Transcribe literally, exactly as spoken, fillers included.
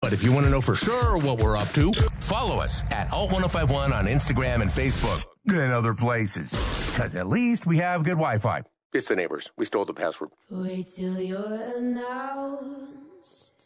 But if you want to know for sure what we're up to, follow us at Alt ten fifty-one on Instagram and Facebook. And other places. Because at least we have good Wi-Fi. It's the neighbors. We stole the password. Wait till you're announced